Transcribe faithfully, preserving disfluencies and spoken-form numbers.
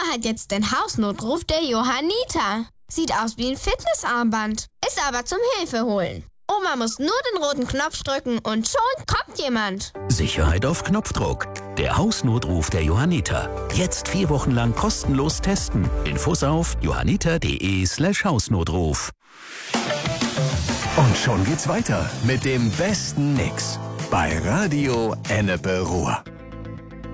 hat jetzt den Hausnotruf der Johanniter. Sieht aus wie ein Fitnessarmband, ist aber zum Hilfeholen. Oma muss nur den roten Knopf drücken und schon kommt jemand. Sicherheit auf Knopfdruck. Der Hausnotruf der Johanniter. Jetzt vier Wochen lang kostenlos testen. Infos auf johanniter.de slash Hausnotruf. Und schon geht's weiter mit dem besten Mix bei Radio Ennepe Ruhr.